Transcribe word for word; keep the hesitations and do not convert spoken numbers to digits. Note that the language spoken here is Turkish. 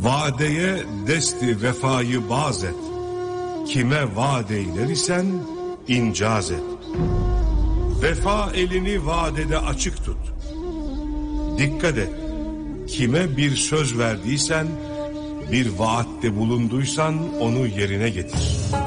Vadeye desti vefayı baz et. Kime vaat eyler isen incaz et. Vefa elini vadede açık tut. Dikkat et. Kime bir söz verdiysen, bir vaatte bulunduysan onu yerine getir.